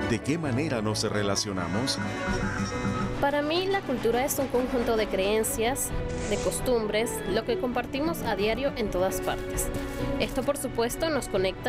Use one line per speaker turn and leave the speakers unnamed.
¿De qué manera nos relacionamos?
Para mí, la cultura es un conjunto de creencias, de costumbres, lo que compartimos a diario en todas partes. Esto, por supuesto, nos conecta